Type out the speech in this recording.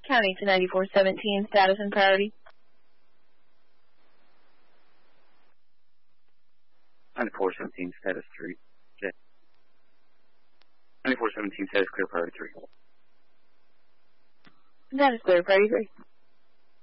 County to 9417, status and priority. 9417, status 3. 9417, status clear, priority 3. That is clear, priority 3.